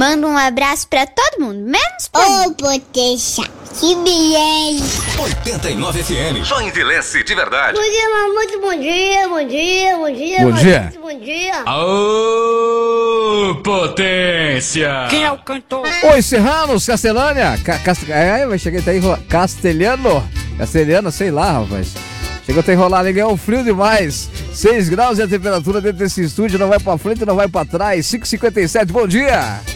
Manda um abraço pra todo mundo, menos pra mim. Ô, Potência, que beleza. 89 FM, Joinvilense de verdade. Bom dia, mamute, bom dia, bom dia, bom dia. Bom dia. Bom dia. Aô, Potência! Quem é o cantor? Oi, Serranos, Castelânia. Vai chegar até Castelhano, sei lá, rapaz. Chegou até enrolado, hein? É um frio demais. 6 graus e a temperatura dentro desse estúdio não vai pra frente, não vai pra trás. 5h57, bom dia.